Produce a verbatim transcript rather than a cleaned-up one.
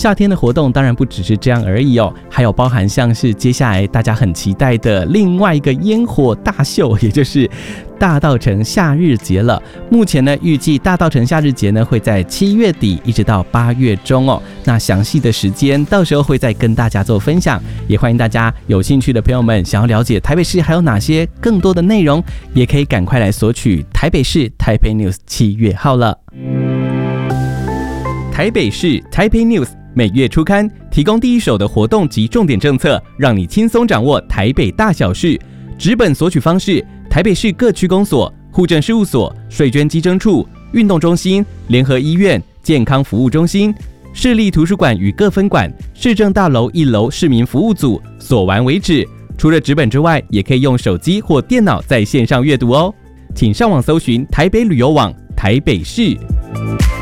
夏天的活动当然不只是这样而已哦，还有包含像是接下来大家很期待的另外一个烟火大秀，也就是大稻埕夏日节了。目前呢，预计大稻埕夏日节呢会在七月底一直到八月中哦。那详细的时间到时候会再跟大家做分享，也欢迎大家有兴趣的朋友们想要了解台北市还有哪些更多的内容，也可以赶快来索取台北市台北 News 七月号了。台北市台北 News 每月初刊，提供第一手的活动及重点政策，让你轻松掌握台北大小事。纸本索取方式：台北市各区公所、户政事务所、税捐稽征处、运动中心、联合医院、健康服务中心、市立图书馆与各分馆、市政大楼一楼市民服务组，所完为止。除了纸本之外，也可以用手机或电脑在线上阅读哦。请上网搜寻台北旅游网台北市。